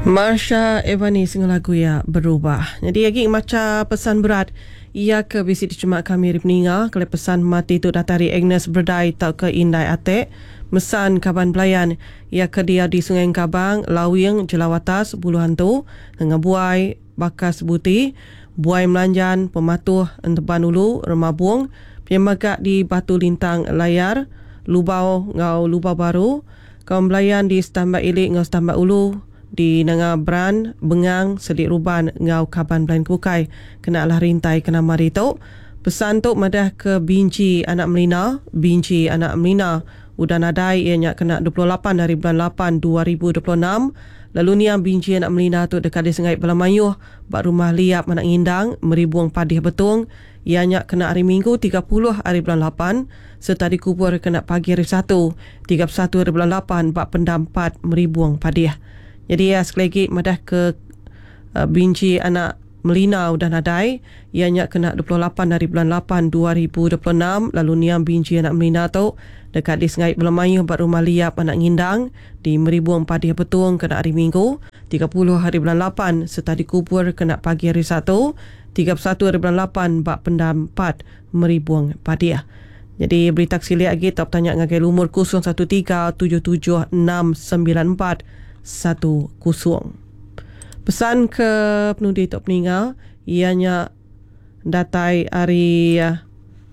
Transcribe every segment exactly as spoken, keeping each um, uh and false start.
Marsha Evani single lagu ya berubah. Jadi lagi macam pesan berat ia ke bisi dicemak kami ripninga kele pesan mati tu datari Agnes Berdai tak ke Indai Atek mesan kaban belayan ia ke dia di Sungai Kabang Lawing Jelawatas Bulu Hantu dengan buai bakas buti buai melanjan pematuh enteban ulu remabung piamagak di Batu Lintang Layar Lubau ngau Lubau Baru kaum belayan di Stambak Ilik ngau Stambak Ulu di Nanga Bran, Bengang, Sedik Ruban, Ngau Kaban Belain Kukai, kena lah rintai kena mari tu. Pesan tu madah ke Binci Anak Melina, Binci Anak Melina, udah nadai ianya kena dua puluh lapan dari bulan lapan dua ribu dua puluh enam. Lalu ni yang Binci Anak Melina tu dekat di Sengai Belamayuh, bak rumah liap Anak Ngindang, meribuang padih betung, ianya kena hari Minggu tiga puluh hari bulan lapan, serta dikubur kena pagi hari satu, tiga puluh satu hari bulan lapan, bak pendampat meribuang padih. Jadi ya sekali lagi madah ke uh, Binci Anak Melina udah nadai ianya kena dua puluh lapan dari bulan lapan dua ribu dua puluh enam. Lalu niam Binci Anak Melina tu dekat di Sengai Belamayuh bat rumah liap Anak Ngindang di Meribuang Padih Betung kena hari Minggu tiga puluh hari bulan lapan serta dikubur kena pagi hari satu, tiga puluh satu hari bulan lapan bak pendampat Meribuang Padih. Jadi berita kesili lagi tak tanya ngagai lumur kosong satu tiga tujuh tujuh enam sembilan empat satu kosong. Pesan ke penundi tok peninggal ianya datai hari uh,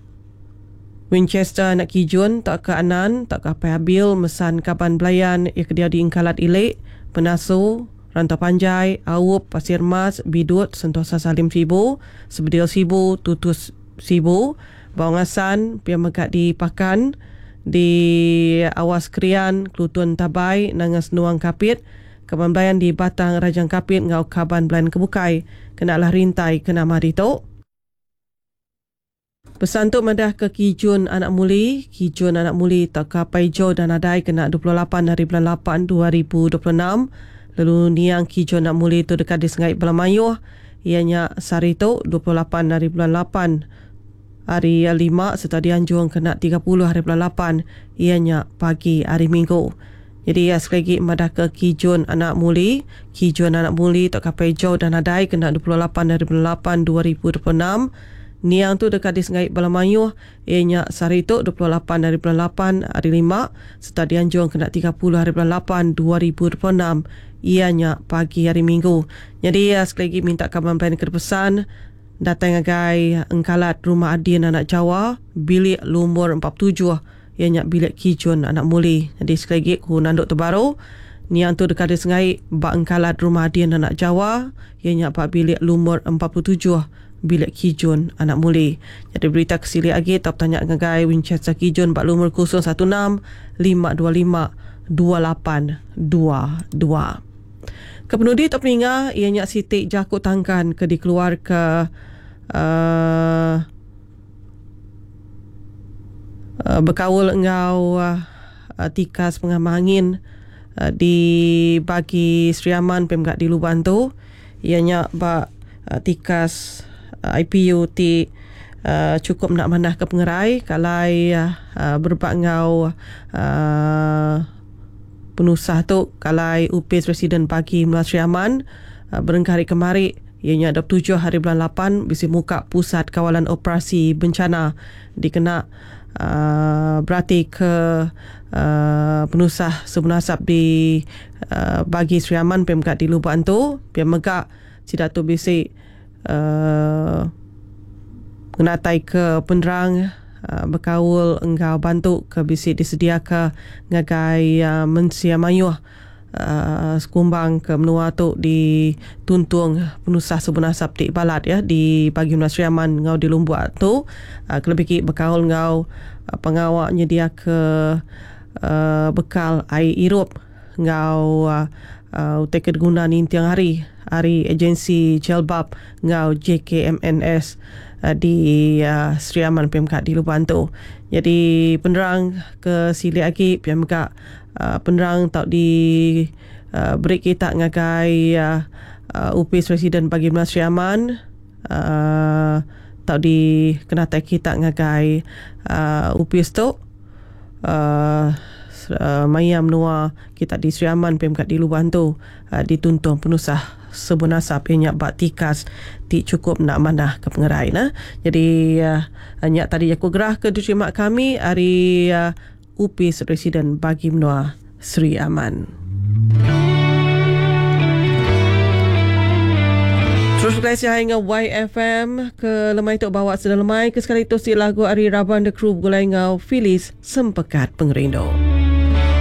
Winchester nak kijun tak ke anan tak ke apa habil mesan kaban belayan ia kedia di Ingkalat Ilik Penasu Rantau Panjai Awup Pasir Mas Bidut Sentosa Salim Sibu Sebedil Sibu Tutus Sibu Bawangasan pia megat di Pakan di Awas Krian Kelutun Tabai Nangas Nuang Kapit kaban belayan di Batang Rajang Kapit ngau kaban belayan Kebukai kenalah rintai kena mari tu. Pesan tu madah ke Kijun Anak Muli Kijun Anak Muli tak kapai jo dan adai kena dua puluh lapan hari bulan lapan dua ribu dua puluh enam. Lalu niang Kijun Anak Muli tu dekat di Sengai Belamayuh ianya sari tu dua puluh lapan hari bulan lapan hari lima serta dianjung kena tiga puluh hari bulan lapan ianya pagi hari Minggu. Jadi ya sekali lagi madah ke Kijun Anak Muli Kijun Anak Muli tak kapai jauh dan adai kena dua puluh lapan hari bulan lapan dua ribu dua puluh enam. Niang tu dekat di Sengai Belamayuh ianya sari tu dua puluh lapan hari bulan lapan hari lima serta dianjung kena tiga puluh hari bulan lapan dua ribu dua puluh enam ianya pagi hari Minggu. Jadi ya sekali lagi minta kabar belayan kepesan datang ngagai Engkalat Rumah Adin Anak Jawa bilik lumur empat puluh tujuh ianya bilik Kijun Anak Muli. Jadi sekali lagi ku nanduk terbaru niang tu dekat di Sengai bak Engkalat Rumah Adin Anak Jawa ianya bak bilik lumur empat puluh tujuh bilik Kijun Anak Muli. Jadi berita kesili lagi top tanya ngagai Winchester Kijun bak lumur kosong satu enam lima dua lima dua lapan dua dua. Kepenudi top ninga ianya Siti Jakut Tangkan ke dikeluar ke uh, uh, berkawul engau uh, uh, tikas pengamah angin uh, di bagi Sri Aman pemgak di Luban tu ianya bak uh, tikas uh, I P U ti uh, cukup nak manah ke pengerai kalai uh, uh, berbak ngau uh, penusah tu kalai U P Presiden Pagi Mula Sri Aman uh, berengkari kemari ianya dua puluh tujuh hari bulan lapan bisi muka Pusat Kawalan Operasi Bencana dikena uh, berarti ke uh, penusah semunasab di uh, Bagi Sri Aman pemgak di Luban tu pia megak sidak tu bisi uh, menatai ke penerang Uh, berkawul engkau bantu ke bisi disedia ke ngagai uh, Mensia Mayuh uh, sekumbang ke menua tu di tuntung penusah sebenasab di Balat ya di Bagi Mula Sri Aman ngau di Lumbuak tu uh, kelebih berkawul ngau uh, pengawak nyedia ke uh, bekal air irup ngau uh, uh, utek guna ni tiang hari hari agensi Jelbab ngau J K M N S Uh, di uh, Sri Aman P M K di Luban tu. Jadi penerang ke sili lagi P M K uh, penerang tak di uh, break kita ngagai uh, uh, U P Presiden Bagi Mula Sri Aman uh, tak di kena tak kita ngagai uh, U P tu uh, uh, Mayam Noah kita di Sri Aman pemkat di Luban tu uh, dituntun penusah sebunasap inyak bak tikas ti cukup nak manah ke pengerai nah. Jadi uh, inyak tadi aku gerah ke diterima kami hari uh, U P S Residen bagi Noah Sri Aman. Terus berkaitan dengan Y F M ke lemai tok bawa sedang lemai ke sekali tu si lagu Ari Raban The Crew gulai ngau Phyllis Sempekat Pengerindo.